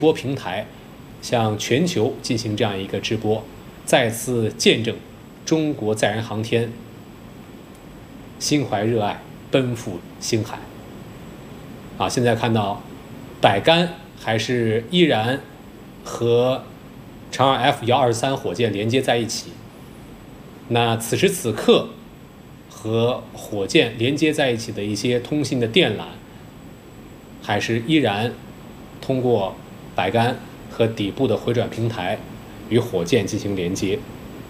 播平台向全球进行这样一个直播，再次见证中国载人航天心怀热爱，奔赴星海。现在看到百干还是依然和长二 F123火箭连接在一起。那此时此刻和火箭连接在一起的一些通信的电缆，还是依然通过百干和底部的回转平台与火箭进行连接。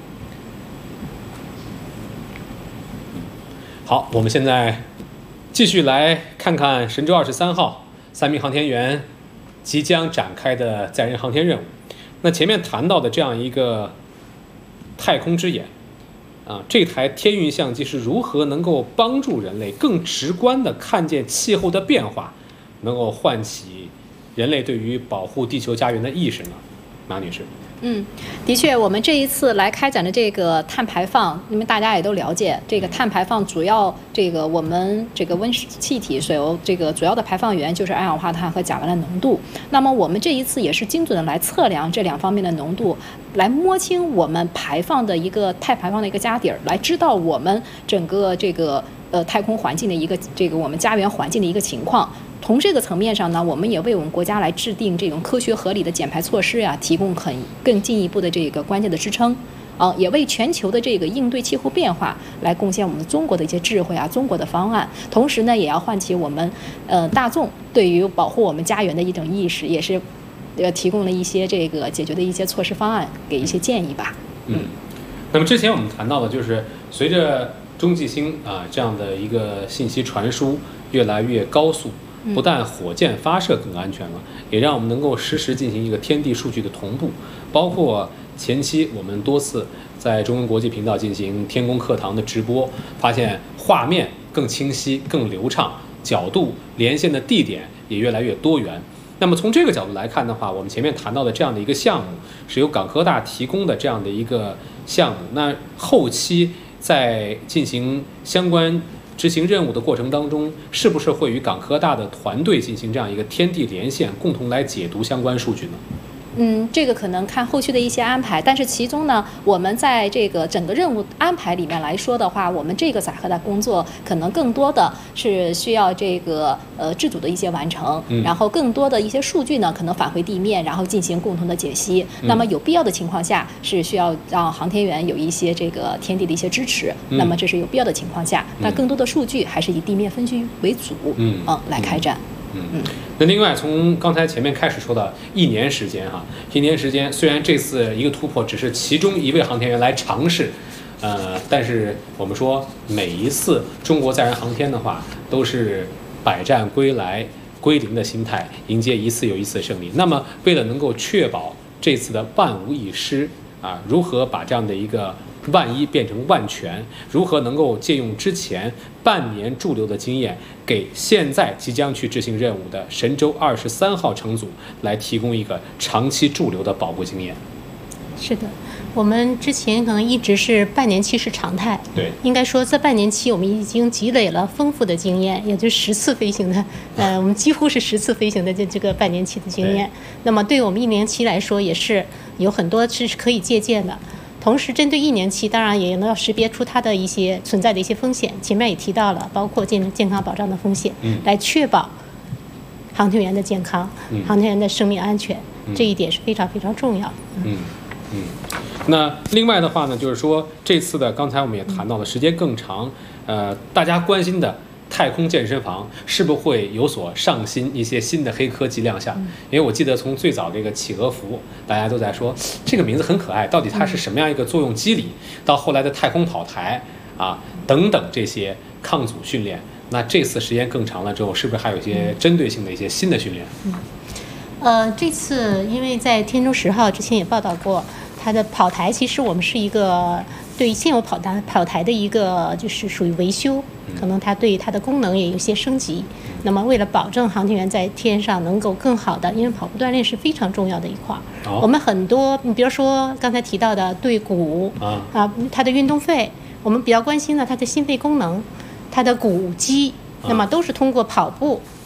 好，我们现在继续来看看神舟23号3名航天员即将展开的载人航天任务。那前面谈到的这样一个太空之眼这台天运相机是如何能够帮助人类更直观地看见气候的变化，能够唤起人类对于保护地球家园的意识呢？马女士。 的确，我们这一次来开展的这个碳排放，因为大家也都了解，这个碳排放主要我们这个温室气体所有主要的排放源就是二氧化碳和甲烷的浓度。那么我们这一次也是精准的来测量这两方面的浓度，来摸清我们排放的一个碳排放的一个家底儿，来知道我们整个太空环境的一个我们家园环境的一个情况。从这个层面上呢，我们也为我们国家来制定这种科学合理的减排措施提供更进一步的关键的支撑，也为全球的应对气候变化来贡献我们中国的一些智慧中国的方案。同时呢，也要唤起我们大众对于保护我们家园的一种意识，也是提供了一些解决的一些措施方案，给一些建议吧。 那么之前我们谈到的就是随着中继星这样的一个信息传输越来越高速。不但火箭发射更安全了，也让我们能够实时进行一个天地数据的同步，包括前期我们多次在中文国际频道进行天宫课堂的直播，发现画面更清晰、更流畅，角度连线的地点也越来越多元。那么从这个角度来看的话，我们前面谈到的这样的一个项目是由港科大提供的这样的一个项目，那后期在进行相关执行任务的过程当中，是不是会与港科大的团队进行这样一个天地连线，共同来解读相关数据呢？ 这个可能看后续的一些安排，但是其中呢，我们在整个任务安排里面来说的话，我们这个载荷的工作可能更多的是需要自主的一些完成，然后更多的一些数据呢，可能返回地面，然后进行共同的解析。那么有必要的情况下，是需要让航天员有一些天地的一些支持。那么这是有必要的情况下，但更多的数据还是以地面分析为主，来开展。 那另外从刚才前面开始说的1年时间1年时间，虽然这次一个突破只是其中一位航天员来尝试，但是我们说每一次中国载人航天的话，都是百战归来归零的心态，迎接一次又一次的胜利。那么为了能够确保这次的万无一失如何把这样的一个万一变成万全，如何能够借用之前半年驻留的经验，给现在即将去执行任务的神舟23号乘组来提供一个长期驻留的宝贵经验。 是的，我们之前可能一直是半年期是常态， 对， 应该说在半年期我们已经积累了丰富的经验，也就是10次飞行的，我们几乎是10次飞行的这个半年期的经验。那么对我们1年期来说，也是有很多是可以借鉴的。同时，针对1年期，当然也能要识别出它的一些存在的一些风险。前面也提到了，包括健康保障的风险，来确保航天员的健康、航天员的生命安全，这一点是非常非常重要的。 那另外的话呢，就是说这次的刚才我们也谈到了时间更长，大家关心的太空健身房是不是会有所上新一些新的黑科技亮相？因为我记得从最早这个企鹅服，大家都在说这个名字很可爱，到底它是什么样一个作用机理？到后来的太空跑台等等这些抗阻训练，那这次时间更长了之后，是不是还有一些针对性的一些新的训练？ 这次因为在天舟10号之前也报道过，它的跑台其实我们是一个对现有跑台的一个就是属于维修，可能它对它的功能也有些升级。那么为了保证航天员在天上能够更好的，因为跑步锻炼是非常重要的一块，我们很多你比如说刚才提到的对骨它的运动肺，我们比较关心的它的心肺功能，它的骨肌，那么都是通过跑步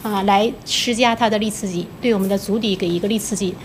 来施加它的力刺激，对我们的足底给一个力刺激，